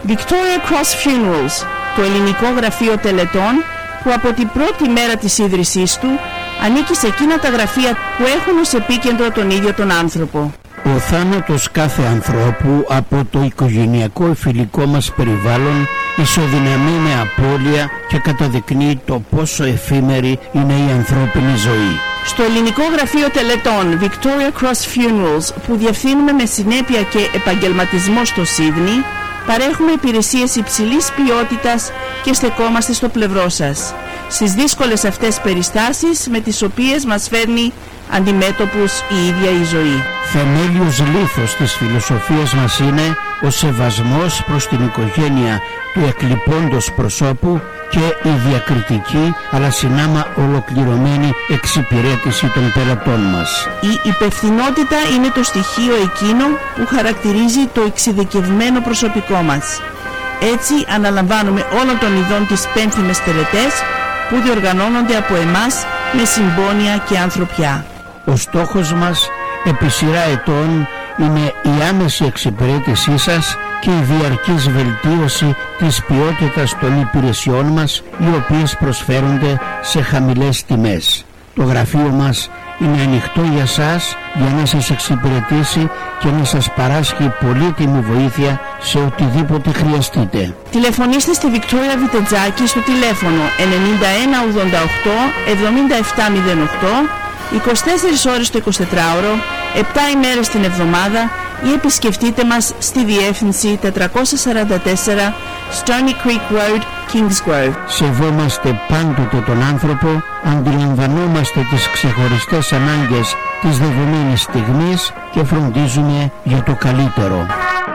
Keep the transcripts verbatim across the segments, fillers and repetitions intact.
Victoria Cross Funerals, το ελληνικό γραφείο τελετών που από την πρώτη μέρα της ίδρυσής του ανήκει σε εκείνα τα γραφεία που έχουν ως επίκεντρο τον ίδιο τον άνθρωπο. Ο θάνατος κάθε ανθρώπου από το οικογενειακό εφηλικό μας περιβάλλον ισοδυναμεί με απώλεια και καταδεικνύει το πόσο εφήμερη είναι η ανθρώπινη ζωή. Στο ελληνικό γραφείο τελετών Victoria Cross Funerals, που διευθύνουμε με συνέπεια και επαγγελματισμό στο Σίδνεϊ, παρέχουμε υπηρεσίες υψηλής ποιότητας και στεκόμαστε στο πλευρό σας στις δύσκολες αυτές περιστάσεις με τις οποίες μας φέρνει αντιμέτωπους η ίδια η ζωή. Θεμέλιος λίθος της φιλοσοφίας μας είναι ο σεβασμός προς την οικογένεια του εκλειπώντος προσώπου και η διακριτική αλλά συνάμα ολοκληρωμένη εξυπηρέτηση των πελατών μας. Η υπευθυνότητα είναι το στοιχείο εκείνο που χαρακτηρίζει το εξειδικευμένο προσωπικό μας. Έτσι αναλαμβάνουμε όλων των ειδών τις πένθυμες τελετές που διοργανώνονται από εμάς με συμπόνια και ανθρωπιά. Ο στόχος μας επί σειρά ετών είναι η άμεση εξυπηρέτησή σας και η διαρκής βελτίωση της ποιότητας των υπηρεσιών μας, οι οποίες προσφέρονται σε χαμηλές τιμές. Το γραφείο μας είναι ανοιχτό για σας για να σας εξυπηρετήσει και να σας παράσχει πολύτιμη βοήθεια σε οτιδήποτε χρειαστείτε. Τηλεφωνήστε στη Βικτόρια Βιτετζάκη στο τηλέφωνο ενενήντα ένα ογδόντα οκτώ εβδομήντα επτά μηδέν οκτώ, είκοσι τέσσερις ώρες το εικοσιτετράωρο, επτά ημέρες την εβδομάδα, ή επισκεφτείτε μας στη διεύθυνση τετρακόσια σαράντα τέσσερα Stony Creek Road, Kings Grove. Σεβόμαστε πάντοτε τον άνθρωπο, αντιλαμβανόμαστε τις ξεχωριστές ανάγκες της δεδομένης στιγμής και φροντίζουμε για το καλύτερο.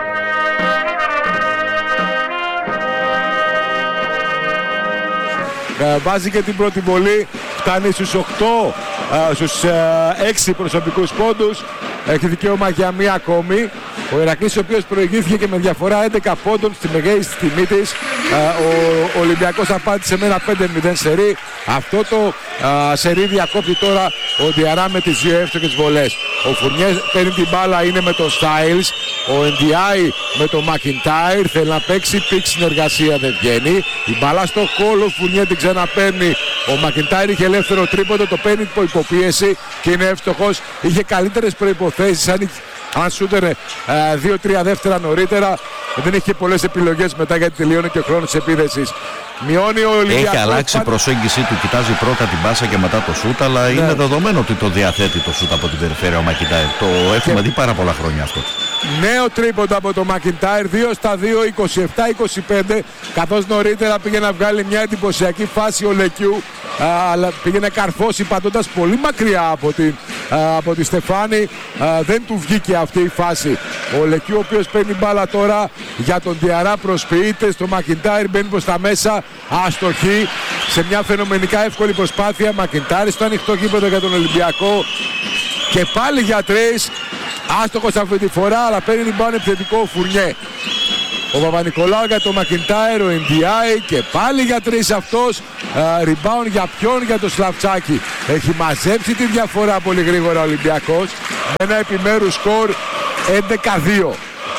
Βάζει και την πρώτη βολή, φτάνει στους οκτώ, στους έξι προσωπικούς πόντους, έχει δικαίωμα για μία ακόμη. Ο Ηρακλής, ο οποίος προηγήθηκε και με διαφορά έντεκα πόντων στη μεγέθυνση τιμή της, ο Ολυμπιακός απάντησε με ένα πέντε μηδέν σερί. Αυτό το α, σερί διακόπτει τώρα ο Διαρά με τις δύο εύστοχες βολές. Ο Φουρνιές παίρνει την μπάλα, είναι με τον Στάιλς. Ο Ενδιάι με τον Μακιντάιρ θέλει να παίξει, πικ συνεργασία δεν βγαίνει. Η μπάλα στο κόλο, ο Φουρνιέ την ξαναπαίρνει. Ο Μακιντάιρ είχε ελεύθερο τρίποντο, το παίρνει υπό υποπίεση και είναι εύστοχος. Είχε καλύτερες προϋποθέσεις, αν, αν σούτερε δύο τρία δεύτερα νωρίτερα. Δεν είχε πολλές επιλογές μετά γιατί τελειώνει και ο χρόνος της επίθεσης. Μειώνει ο Ολυμπιακός. Έχει αλλάξει η προσέγγιση του, κοιτάζει πρώτα την πάσα και μετά το σούτ, αλλά ναι, είναι δεδομένο ότι το διαθέτει το σούτ από την περιφέρεια ο Μακιντάιρ. Το έχουμε και δει πάρα πολλά χρόνια αυτό. Νέο τρίποντο από το Μακιντάιρ, δύο στα δύο, είκοσι επτά είκοσι πέντε, καθώς νωρίτερα πήγε να βγάλει μια εντυπωσιακή φάση ο Λεκιού, αλλά πήγε να καρφώσει πατώντας πολύ μακριά από, την, α, από τη Στεφάνη. Α, δεν του βγήκε αυτή η φάση. Ο Λεκιού, ο οποίος παίρνει μπάλα τώρα για τον Διαρά, προσποιείται στο Μακιντάιρ, μπαίνει προς τα μέσα, αστοχή σε μια φαινομενικά εύκολη προσπάθεια. Μακιντάιρ στο ανοιχτό γήπεδο για τον Ολυμπιακό και πάλι για τρεις. Άστοχος αυτή τη φορά, αλλά παίρνει την μπάλα επιθετικό ο Φουρνιέ. Ο Παπα-Νικολάου για το Μακιντάιρ, ο Ενδιάι και πάλι για τρεις αυτός. Rebound για ποιον? Για το Σλαβτσάκι. Έχει μαζέψει τη διαφορά πολύ γρήγορα ο Ολυμπιακός με ένα επιμέρους σκορ έντεκα δύο.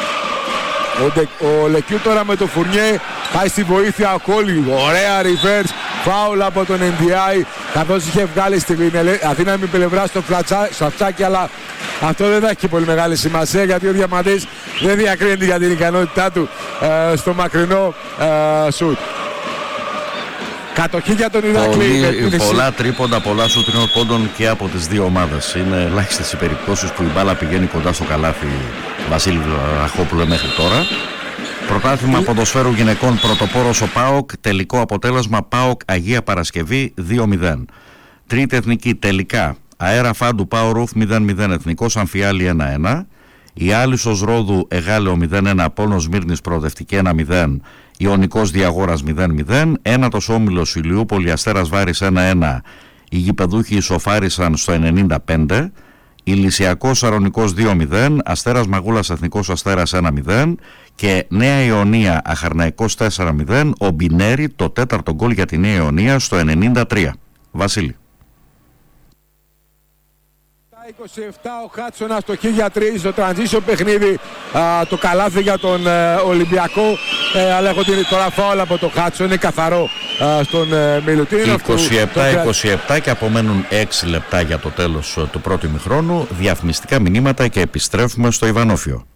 Ο, Ντε, ο Λεκιού τώρα με το Φουρνιέ πάει στη βοήθεια ο Κόλλη. Ωραία reverse. Φάουλ από τον Ενδιάι, καθώς είχε βγάλει στην αδύναμη πλευρά στο Σλαβτσάκι, αλλά αυτό δεν θα έχει πολύ μεγάλη σημασία γιατί ο Διαμαντής δεν διακρίνεται για την ικανότητά του ε, στο μακρινό ε, σουτ. Κατοχή για τον Ηρακλή. Πολλά τρίποντα, πολλά σουτ τριών πόντων και από τις δύο ομάδες. Είναι ελάχιστες οι περιπτώσεις που η μπάλα πηγαίνει κοντά στο καλάθι Βασίλη Βλαχόπουλο μέχρι τώρα. Πρωτάθλημα ποδοσφαίρου γυναικών, πρωτοπόρος ο ΠΑΟΚ, τελικό αποτέλεσμα ΠΑΟΚ Αγία Παρασκευή δύο μηδέν. Τρίτη εθνική τελικά Αέρα Φάντου Πάο Ρουφ μηδέν μηδέν, Εθνικός Αμφιάλη ένα ένα. Η Άλυσος Ρόδου Εγάλεο μηδέν ένα, Απόλλωνας Μύρνης Προοδευτική ένα μηδέν, Ιωνικός Διαγόρας μηδέν μηδέν. Ένατος όμιλος Ηλιούπολη Αστέρας Βάρης ένα ένα. Οι γηπεδούχοι ισοφάρισαν στο ενενήντα πέντε. Ηλυσιακός Σαρονικός δύο μηδέν, Αστέρας Μαγούλας Εθνικός Αστέρας ένα μηδέν και Νέα Ιωνία Αχαρναϊκός τέσσερα μηδέν. Ο Μπινέρι το τέταρτο γκολ για τη Νέα Ιωνία στο ενενήντα τρία. Βασίλη. είκοσι επτά ο Χάτσον αστοχή για τρεις στο transition παιχνίδι, α, το καλάθι για τον ε, Ολυμπιακό, ε, αλλά έχω την τώρα φάουλ από το Χάτσον, είναι καθαρό α, στον ε, Μιλουτίνο. είκοσι επτά είκοσι επτά και απομένουν έξι λεπτά για το τέλος του πρώτου ημιχρόνου. Διαφημιστικά μηνύματα και επιστρέφουμε στο Ιβανόφιο.